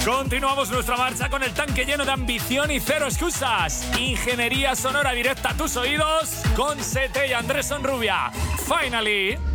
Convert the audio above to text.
Continuamos nuestra marcha con el tanque lleno de ambición y cero excusas. Ingeniería sonora directa a tus oídos con Sete y Andrés Sonrubia. Finally.